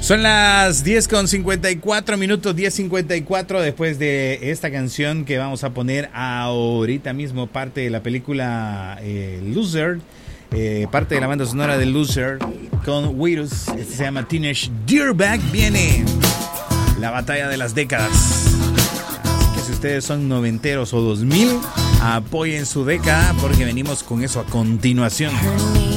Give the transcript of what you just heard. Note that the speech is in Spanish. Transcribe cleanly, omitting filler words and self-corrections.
Son las 10:54 minutos, 10:54 después de esta canción que vamos a poner ahorita mismo, parte de la película Loser, parte de la banda sonora de Loser con Virus. Este se llama Teenage Dirtbag. Viene la batalla de las décadas. Así que si ustedes son noventeros o 2000, apoyen su década porque venimos con eso a continuación.